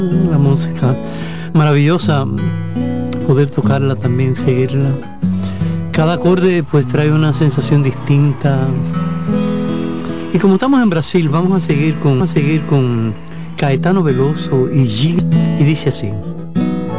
La música maravillosa, poder tocarla también, seguirla. Cada acorde pues trae una sensación distinta. Y como estamos en Brasil, vamos a seguir con Caetano Veloso y Gil, y dice así.